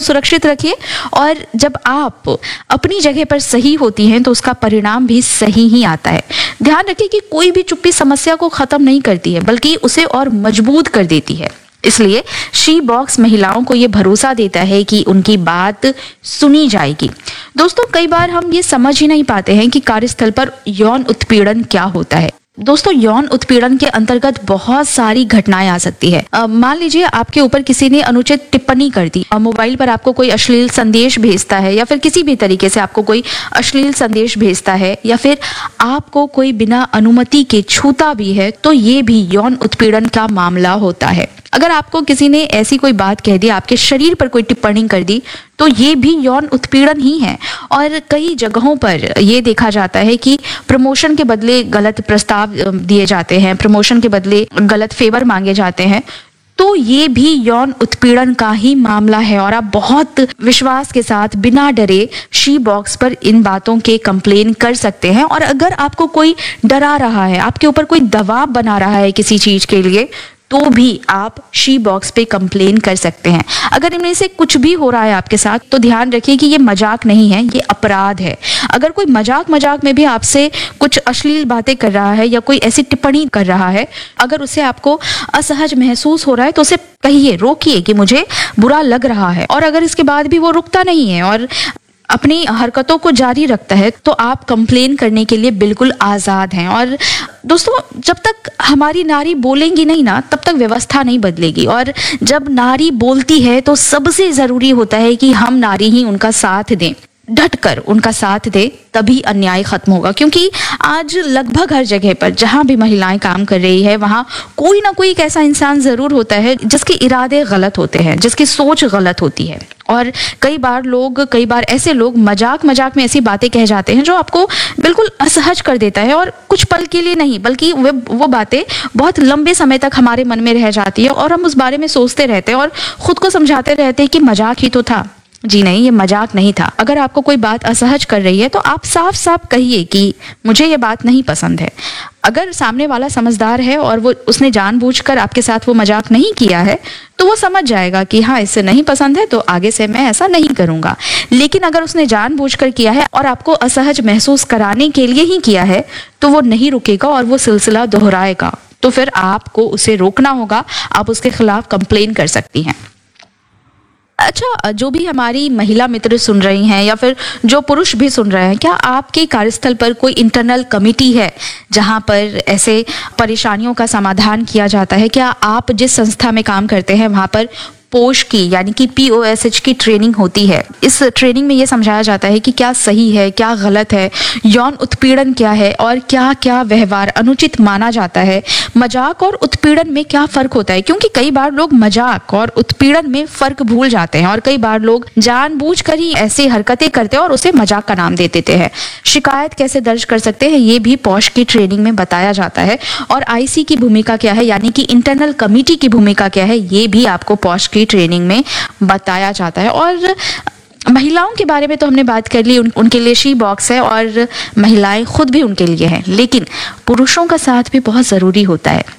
सुरक्षित रखिए। और जब आप अपनी जगह पर सही होती हैं तो उसका परिणाम भी सही ही आता है। ध्यान रखिए कि कोई भी चुप्पी समस्या को खत्म नहीं करती है, बल्कि उसे और मजबूत कर देती है। इसलिए शी बॉक्स महिलाओं को ये भरोसा देता है कि उनकी बात सुनी जाएगी। दोस्तों, कई बार हम ये समझ ही नहीं पाते हैं कि कार्यस्थल पर यौन उत्पीड़न क्या होता है। दोस्तों, यौन उत्पीड़न के अंतर्गत बहुत सारी घटनाएं आ सकती है। मान लीजिए आपके ऊपर किसी ने अनुचित टिप्पणी कर दी, मोबाइल पर आपको कोई अश्लील संदेश भेजता है, या फिर किसी भी तरीके से आपको कोई अश्लील संदेश भेजता है, या फिर आपको कोई बिना अनुमति के छूता भी है, तो ये भी यौन उत्पीड़न का मामला होता है। अगर आपको किसी ने ऐसी कोई बात कह दी, आपके शरीर पर कोई टिप्पणी कर दी, तो ये भी यौन उत्पीड़न ही है। और कई जगहों पर ये देखा जाता है कि प्रमोशन के बदले गलत प्रस्ताव दिए जाते हैं, प्रमोशन के बदले गलत फेवर मांगे जाते हैं, तो ये भी यौन उत्पीड़न का ही मामला है। और आप बहुत विश्वास के साथ बिना डरे शी बॉक्स पर इन बातों के कंप्लेन कर सकते हैं। और अगर आपको कोई डरा रहा है, आपके ऊपर कोई दबाव बना रहा है किसी चीज के लिए, तो भी आप शी बॉक्स पे कंप्लेन कर सकते हैं। अगर इनमें से कुछ भी हो रहा है आपके साथ, तो ध्यान रखिए कि ये मजाक नहीं है, ये अपराध है। अगर कोई मजाक में भी आपसे कुछ अश्लील बातें कर रहा है या कोई ऐसी टिप्पणी कर रहा है, अगर उससे आपको असहज महसूस हो रहा है, तो उसे कहिए, रोकिए कि मुझे बुरा लग रहा है। और अगर इसके बाद भी वो रुकता नहीं है और अपनी हरकतों को जारी रखता है, तो आप कंप्लेन करने के लिए बिल्कुल आज़ाद हैं। और दोस्तों, जब तक हमारी नारी बोलेंगी नहीं ना, तब तक व्यवस्था नहीं बदलेगी। और जब नारी बोलती है तो सबसे ज़रूरी होता है कि हम नारी ही उनका साथ दें, डटकर उनका साथ दे, तभी अन्याय खत्म होगा। क्योंकि आज लगभग हर जगह पर जहां भी महिलाएं काम कर रही है, वहां कोई ना कोई एक ऐसा इंसान जरूर होता है जिसके इरादे गलत होते हैं, जिसकी सोच गलत होती है। और कई बार ऐसे लोग मजाक में ऐसी बातें कह जाते हैं जो आपको बिल्कुल असहज कर देता है, और कुछ पल के लिए नहीं, बल्कि वो बातें बहुत लंबे समय तक हमारे मन में रह जाती है, और हम उस बारे में सोचते रहते हैं और खुद को समझाते रहते हैं कि मजाक ही तो था। जी नहीं, ये मजाक नहीं था। अगर आपको कोई बात असहज कर रही है, तो आप साफ साफ कहिए कि मुझे ये बात नहीं पसंद है। अगर सामने वाला समझदार है और उसने जानबूझकर आपके साथ वो मजाक नहीं किया है, तो वो समझ जाएगा कि हाँ, इससे नहीं पसंद है, तो आगे से मैं ऐसा नहीं करूंगा। लेकिन अगर उसने जानबूझकर किया है और आपको असहज महसूस कराने के लिए ही किया है, तो वो नहीं रुकेगा और वो सिलसिला दोहराएगा। तो फिर आपको उसे रोकना होगा, आप उसके खिलाफ कंप्लेन कर सकती हैं। अच्छा, जो भी हमारी महिला मित्र सुन रही हैं या फिर जो पुरुष भी सुन रहे हैं, क्या आपके कार्यस्थल पर कोई इंटरनल कमिटी है जहां पर ऐसे परेशानियों का समाधान किया जाता है? क्या आप जिस संस्था में काम करते हैं वहां पर पोश की यानी कि POSH की ट्रेनिंग होती है? इस ट्रेनिंग में ये समझाया जाता है कि क्या सही है, क्या गलत है, यौन उत्पीड़न क्या है और क्या क्या व्यवहार अनुचित माना जाता है, मजाक और उत्पीड़न में क्या फर्क होता है। क्योंकि कई बार लोग मजाक और उत्पीड़न में फर्क भूल जाते हैं, और कई बार लोग जानबूझकर ही ऐसी हरकतें करते हैं और उसे मजाक का नाम दे देते हैं। शिकायत कैसे दर्ज कर सकते हैं, ये भी पोश की ट्रेनिंग में बताया जाता है। और IC की भूमिका क्या है, यानी कि इंटरनल कमिटी की भूमिका क्या है, ये भी आपको पोश ट्रेनिंग में बताया जाता है। और महिलाओं के बारे में तो हमने बात कर ली, उनके लिए शी बॉक्स है और महिलाएं खुद भी उनके लिए हैं, लेकिन पुरुषों का साथ भी बहुत जरूरी होता है।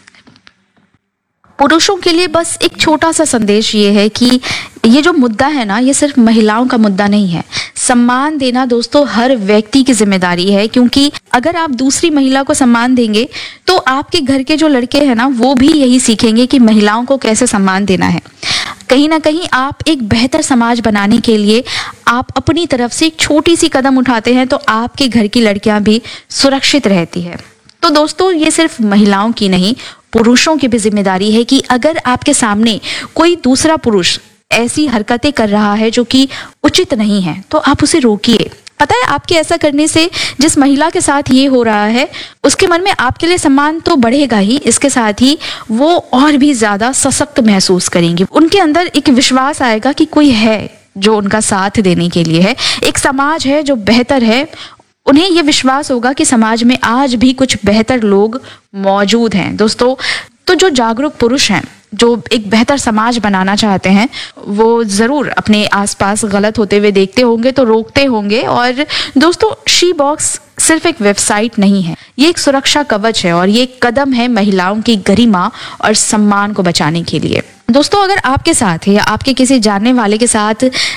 पुरुषों के लिए बस एक छोटा सा संदेश ये है कि ये जो मुद्दा है ना, ये सिर्फ महिलाओं का मुद्दा नहीं है। सम्मान देना दोस्तों हर व्यक्ति की जिम्मेदारी है, क्योंकि अगर आप दूसरी महिला को सम्मान देंगे, तो आपके घर के जो लड़के हैं ना, वो भी यही सीखेंगे कि महिलाओं को कैसे सम्मान देना है। कहीं ना कहीं आप एक बेहतर समाज बनाने के लिए आप अपनी तरफ से एक छोटी सी कदम उठाते हैं, तो आपके घर की लड़कियां भी सुरक्षित रहती है। तो दोस्तों, ये सिर्फ महिलाओं की नहीं, पुरुषों की भी जिम्मेदारी है कि अगर आपके सामने कोई दूसरा पुरुष ऐसी हरकतें कर रहा है जो कि उचित नहीं है, तो आप उसे रोकिए। पता है, आपके ऐसा करने से जिस महिला के साथ ये हो रहा है, उसके मन में आपके लिए सम्मान तो बढ़ेगा ही, इसके साथ ही वो और भी ज्यादा सशक्त महसूस करेंगी। उनके अंदर एक विश्वास आएगा कि कोई है जो उनका साथ देने के लिए है, एक समाज है जो बेहतर है। उन्हें ये विश्वास होगा कि समाज में आज भी कुछ बेहतर लोग मौजूद हैं। दोस्तों, तो जो जागरूक पुरुष हैं, जो एक बेहतर समाज बनाना चाहते हैं, वो जरूर अपने आसपास गलत होते हुए देखते होंगे तो रोकते होंगे। और दोस्तों, शी बॉक्स सिर्फ एक वेबसाइट नहीं है, ये एक सुरक्षा कवच है और ये एक कदम है महिलाओं की गरिमा और सम्मान को बचाने के लिए। दोस्तों, अगर आपके साथ या आपके किसी जानने वाले के साथ